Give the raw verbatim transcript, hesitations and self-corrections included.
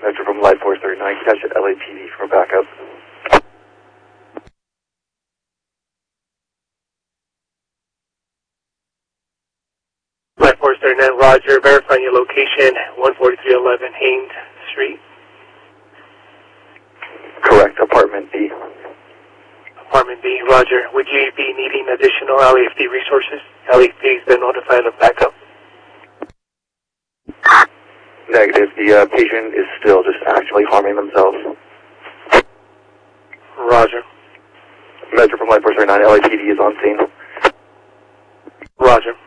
Metro from Light Force thirty-nine, catch at L A P D for backup. Light Force thirty-nine, roger. Verifying your location, one forty-three eleven Haines Street. Correct, apartment B. Apartment B, roger. Would you be needing additional L A F D resources? L A F D has been notified of backup. Negative, the uh, patient is still just actually harming themselves. Roger. Metro from Light Force thirty-nine, L A P D is on scene. Roger.